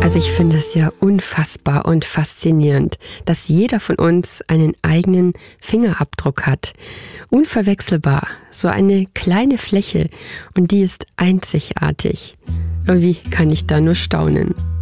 Also ich finde es ja unfassbar und faszinierend, dass jeder von uns einen eigenen Fingerabdruck hat. Unverwechselbar, so eine kleine Fläche und die ist einzigartig. Irgendwie kann ich da nur staunen.